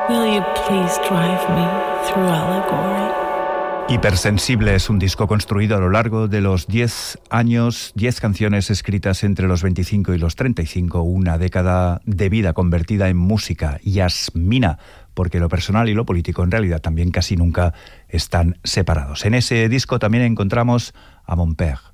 Will you please drive me through Allegory? Hipersensible es un disco construido a lo largo de los 10 años, 10 canciones escritas entre los 25 y los 35, una década de vida convertida en música. Yasmina, porque lo personal y lo político en realidad también casi nunca están separados. En ese disco también encontramos a Mon Père.